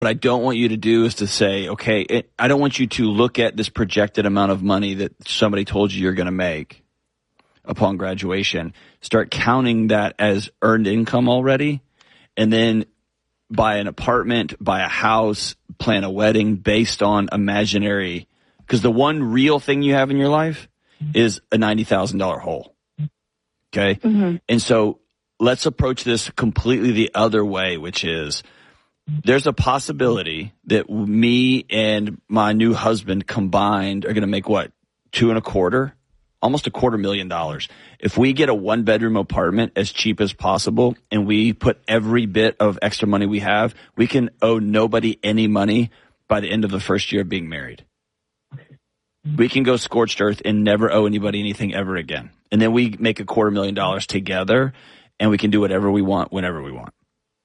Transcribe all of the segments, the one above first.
What I don't want you to do is to say, okay, I don't want you to look at this projected amount of money that somebody told you you're going to make upon graduation. Start counting that as earned income already, and then buy an apartment, buy a house, plan a wedding based on imaginary. Because the one real thing you have in your life is a $90,000 hole. Okay? Mm-hmm. And so let's approach this completely the other way, which is there's a possibility that me and my new husband combined are going to make what? $2.25 almost $250,000. If we get a 1-bedroom apartment as cheap as possible and we put every bit of extra money we have, we can owe nobody any money by the end of the first year of being married. We can go scorched earth and never owe anybody anything ever again. And then we make $250,000 together and we can do whatever we want whenever we want.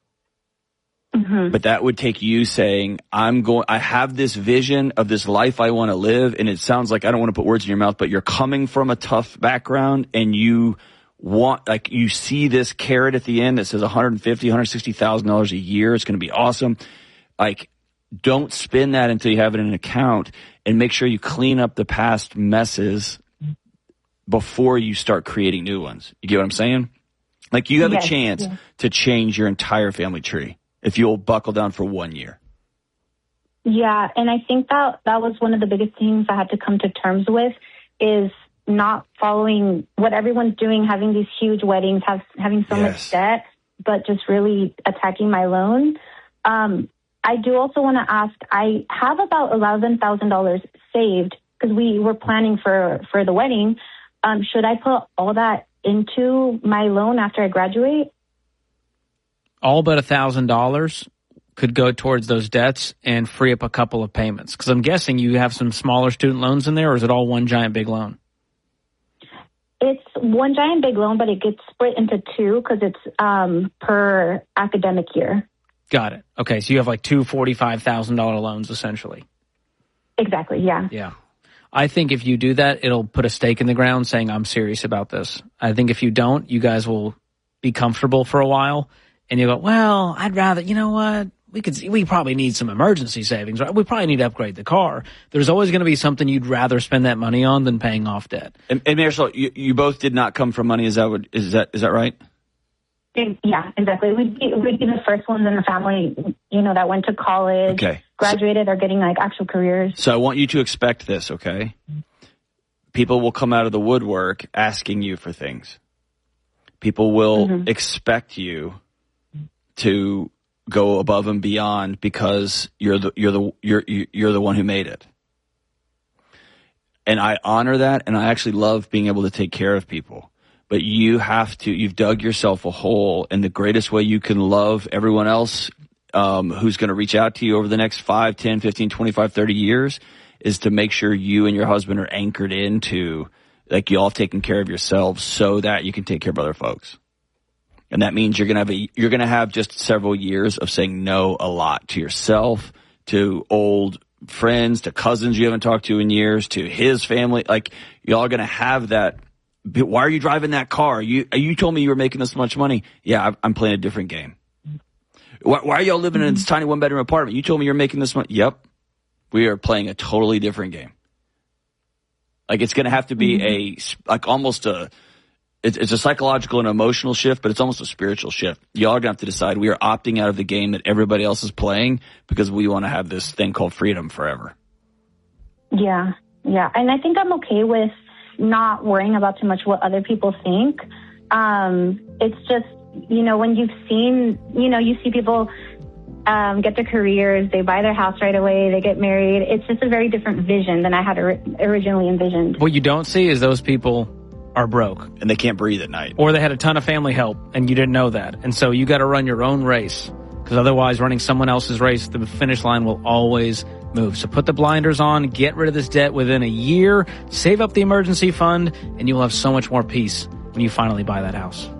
Mm-hmm. But that would take you saying, I have this vision of this life I want to live. And it sounds like, I don't want to put words in your mouth, but you're coming from a tough background and you want, like, you see this carrot at the end that says $150,000, $160,000 a year. It's going to be awesome. Like, don't spend that until you have it in an account, and make sure you clean up the past messes before you start creating new ones. You get what I'm saying? Like, you have a chance to change your entire family tree if you'll buckle down for 1 year. Yeah, and I think that was one of the biggest things I had to come to terms with, is not following what everyone's doing, having these huge weddings, having so much debt, but just really attacking my loan. I do also want to ask, I have about $11,000 saved because we were planning for the wedding. Should I put all that into my loan after I graduate? All but $1,000 could go towards those debts and free up a couple of payments. Because I'm guessing you have some smaller student loans in there, or is it all one giant big loan? It's one giant big loan, but it gets split into two because it's per academic year. Got it. Okay, so you have like two $45,000 loans essentially. Exactly, yeah. Yeah. I think if you do that, it'll put a stake in the ground saying, I'm serious about this. I think if you don't, you guys will be comfortable for a while, and you go, well, I'd rather, you know what? We probably need some emergency savings, right? We probably need to upgrade the car. There's always going to be something you'd rather spend that money on than paying off debt. And Marisol, you both did not come from money. Is that right? Yeah, exactly. We'd be the first ones in the family, that went to college, graduated, or getting like actual careers. So I want you to expect this, okay? People will come out of the woodwork asking you for things. People will expect you to go above and beyond because you're the one who made it. And I honor that, and I actually love being able to take care of people. But you've dug yourself a hole, and the greatest way you can love everyone else who's going to reach out to you over the next 5, 10, 15, 25, 30 years is to make sure you and your husband are anchored into, like, you all taking care of yourselves so that you can take care of other folks. And that means you're going to have just several years of saying no a lot to yourself, to old friends, to cousins you haven't talked to in years, to his family. Like, y'all are going to have that. Why are you driving that car? You told me you were making this much money. Yeah, I'm playing a different game. Why are y'all living in this tiny 1-bedroom apartment? You told me you're making this money. Yep. We are playing a totally different game. Like, it's going to have to be it's a psychological and emotional shift, but it's almost a spiritual shift. Y'all are going to have to decide we are opting out of the game that everybody else is playing because we want to have this thing called freedom forever. Yeah. Yeah. And I think I'm okay with not worrying about too much what other people think. It's just, when you see people get their careers, they buy their house right away, they get married. It's just a very different vision than I had originally envisioned. What you don't see is those people are broke. And they can't breathe at night. Or they had a ton of family help and you didn't know that. And so you got to run your own race, because otherwise running someone else's race, the finish line will always move. So put the blinders on, get rid of this debt within a year, save up the emergency fund, and you'll have so much more peace when you finally buy that house.